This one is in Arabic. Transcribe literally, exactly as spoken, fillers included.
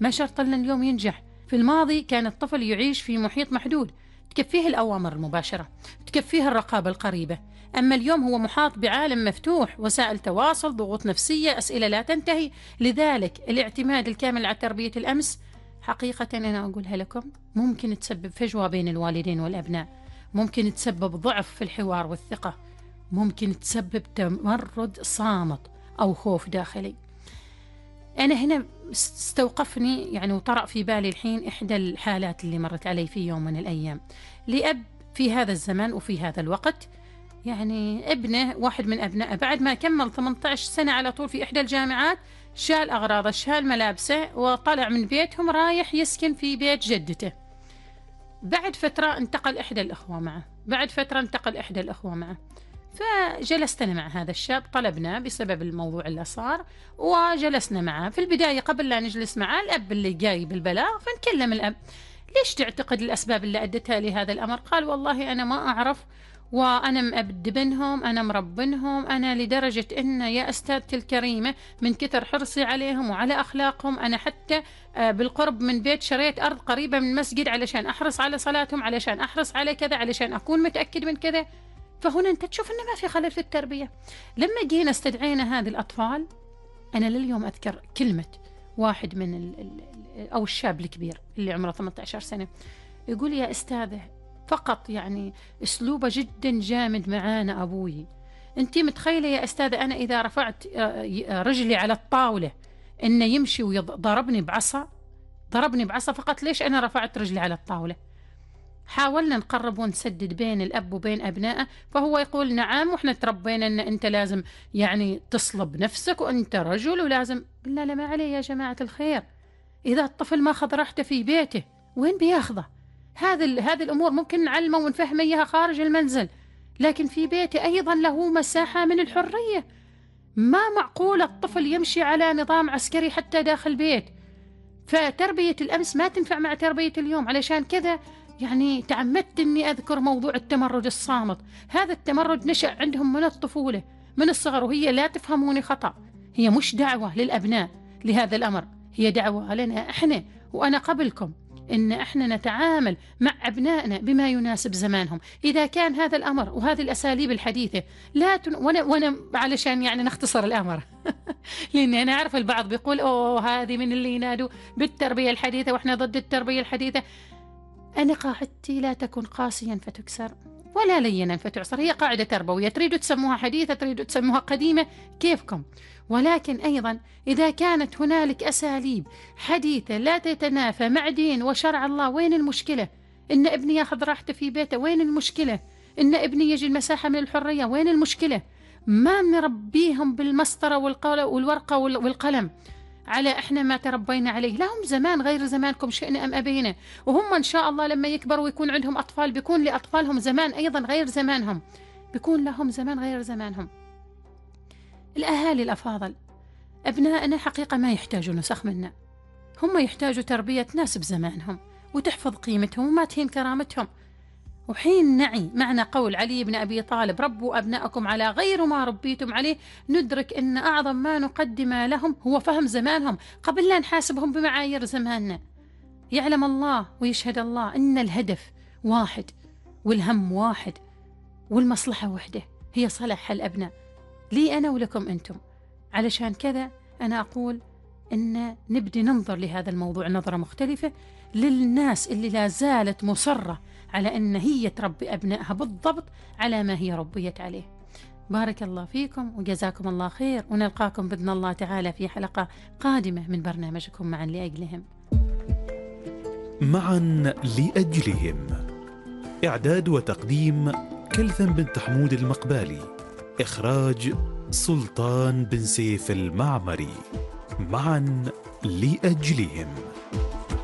ما شرط لنا اليوم ينجح. في الماضي كان الطفل يعيش في محيط محدود تكفيه الأوامر المباشرة، تكفيه الرقابة القريبة. أما اليوم هو محاط بعالم مفتوح، وسائل تواصل، ضغوط نفسية، أسئلة لا تنتهي. لذلك الاعتماد الكامل على تربية الأمس حقيقة أنا أقولها لكم ممكن تسبب فجوة بين الوالدين والأبناء، ممكن تسبب ضعف في الحوار والثقة، ممكن تسبب تمرد صامت أو خوف داخلي. أنا هنا استوقفني يعني وطرأ في بالي الحين إحدى الحالات اللي مرت علي في يوم من الأيام لأب في هذا الزمن وفي هذا الوقت. يعني ابنه واحد من أبنائه بعد ما كمل ثمانية عشر سنة على طول في إحدى الجامعات شال أغراضه، شال ملابسه، وطلع من بيتهم رايح يسكن في بيت جدته. بعد فترة انتقل إحدى الأخوة معه، بعد فترة انتقل إحدى الأخوة معه. فجلستنا مع هذا الشاب، طلبنا بسبب الموضوع اللي صار وجلسنا معه. في البداية قبل لا نجلس معه الأب اللي جاي بالبلاغ، فنكلم الأب: ليش تعتقد الأسباب اللي أدتها لهذا الأمر؟ قال: والله أنا ما أعرف، وأنا مأدبنهم، أنا مربنهم، أنا لدرجة أن يا أستاذتي الكريمة من كثر حرصي عليهم وعلى أخلاقهم أنا حتى بالقرب من بيت شريت أرض قريبة من مسجد علشان أحرص على صلاتهم، علشان أحرص على كذا، علشان أكون متأكد من كذا. فهنا أنت تشوف أنه ما في خلل في التربية. لما جينا استدعينا هذه الأطفال، أنا لليوم أذكر كلمة واحد من ال أو الشاب الكبير اللي عمره ثمانية عشر سنة، يقول: يا أستاذة، فقط يعني أسلوبه جدا جامد معانا أبوي. أنت متخيلة يا أستاذة أنا إذا رفعت رجلي على الطاولة إنه يمشي وضربني بعصا، ضربني بعصا فقط. ليش أنا رفعت رجلي على الطاولة؟ حاولنا نقرب ونسدد بين الأب وبين أبنائه، فهو يقول: نعم وإحنا تربينا أن أنت لازم يعني تصلب نفسك وأنت رجل ولازم. لا لا ما عليه يا جماعة الخير، إذا الطفل ما أخذ راحته في بيته وين بياخذه؟ هذه هذه الأمور ممكن نعلمه ونفهمه إياها خارج المنزل، لكن في بيته أيضا له مساحة من الحرية. ما معقول الطفل يمشي على نظام عسكري حتى داخل بيت. فتربية الأمس ما تنفع مع تربية اليوم. علشان كذا يعني تعمدت أني أذكر موضوع التمرد الصامت. هذا التمرد نشأ عندهم من الطفولة، من الصغر، وهي لا تفهموني خطأ، هي مش دعوة للأبناء لهذا الأمر، هي دعوة لنا إحنا وأنا قبلكم إن إحنا نتعامل مع أبنائنا بما يناسب زمانهم. إذا كان هذا الأمر وهذه الأساليب الحديثة لا تن... وأنا... وأنا علشان يعني نختصر الأمر لأني أنا أعرف البعض بيقول: أوه هذه من اللي ينادوا بالتربية الحديثة وإحنا ضد التربية الحديثة. أنا قاعدتي لا تكن قاسيا فتكسر ولا لينا فتعصر. هي قاعدة تربوية، تريدوا تسموها حديثة، تريدوا تسموها قديمة، كيفكم. ولكن أيضا إذا كانت هنالك أساليب حديثة لا تتنافى مع دين وشرع الله، وين المشكلة؟ إن ابني ياخذ راحته في بيته، وين المشكلة؟ إن ابني يجي المساحة من الحرية، وين المشكلة؟ ما نربيهم بالمسطرة والورقة والقلم على إحنا ما تربينا عليه. لهم زمان غير زمانكم شئنا أم أبينا، وهم إن شاء الله لما يكبروا ويكون عندهم أطفال بيكون لأطفالهم زمان أيضا غير زمانهم، بيكون لهم زمان غير زمانهم. الأهالي الأفاضل، أبنائنا حقيقة ما يحتاجوا نسخ منا، هم يحتاجوا تربية تناسب زمانهم وتحفظ قيمتهم وما تهين كرامتهم. وحين نعي معنى قول علي بن أبي طالب: ربوا أبناءكم على غير ما ربيتم عليه، ندرك أن أعظم ما نقدم لهم هو فهم زمانهم قبل لا نحاسبهم بمعايير زماننا. يعلم الله ويشهد الله أن الهدف واحد والهم واحد والمصلحة وحدة، هي صلاح الأبناء لي أنا ولكم أنتم. علشان كذا أنا أقول أن نبدي ننظر لهذا الموضوع نظرة مختلفة للناس اللي لا زالت مصرة على أن هي تربي أبنائها بالضبط على ما هي ربيت عليه. بارك الله فيكم وجزاكم الله خير، ونلقاكم بإذن الله تعالى في حلقة قادمة من برنامجكم معا لأجلهم. معا لأجلهم، إعداد وتقديم كلثم بنت حمود المقبالي، إخراج سلطان بن سيف المعمري. معا لأجلهم.